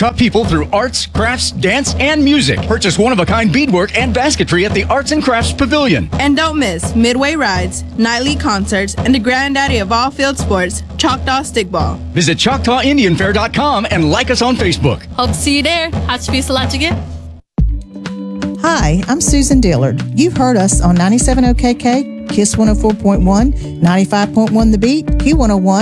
Choctaw people through arts, crafts, dance, and music. Purchase one-of-a-kind beadwork and basketry at the Arts and Crafts Pavilion. And don't miss Midway Rides, nightly concerts, and the granddaddy of all field sports, Choctaw Stickball. Visit ChoctawIndianFair.com and like us on Facebook. Hope to see you there. Hatchbeesalachigit. Hi, I'm Susan Dillard. You've heard us on 97 OKK, KISS 104.1, 95.1 The Beat, Q101,